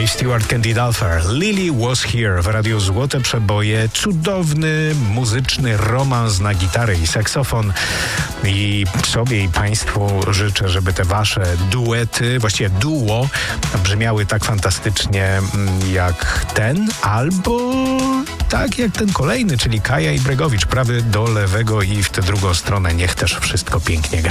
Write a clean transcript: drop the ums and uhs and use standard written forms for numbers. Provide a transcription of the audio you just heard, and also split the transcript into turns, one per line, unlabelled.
Dave Stewart, Candy Dulfer. Lily Was Here w Radiu Złote Przeboje. Cudowny, muzyczny romans na gitarę i saksofon. I sobie i Państwu życzę, żeby te Wasze duety, właściwie duo, brzmiały tak fantastycznie jak ten, albo tak jak ten kolejny, czyli Kaja i Bregowicz, prawy do lewego i w tę drugą stronę. Niech też wszystko pięknie gra.